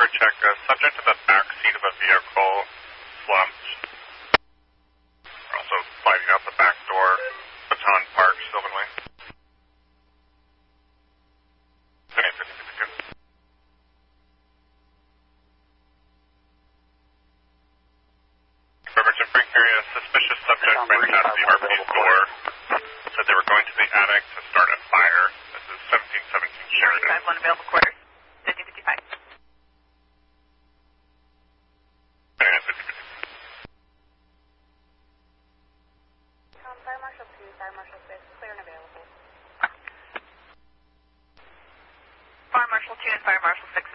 for a check. Subject to the back seat of a vehicle slumped. We're also sliding out the back door. Baton Park, Sylvan Way. Bremerton Frank area, suspicious subject ran past the RP's door. Said they were going to the attic to start a fire. This is 1717 Sheridan. 5-1 available quarters. 5055. Fire Marshal 2, Fire Marshal 6, clear and available. Fire Marshal 2 and Fire Marshal 6